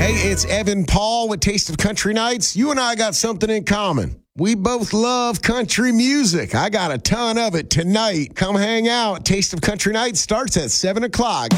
Hey, it's Evan Paul with Taste of Country Nights. You and I got something in common. We both love country music. I got a ton of it tonight. Come hang out. Taste of Country Nights starts at 7 o'clock.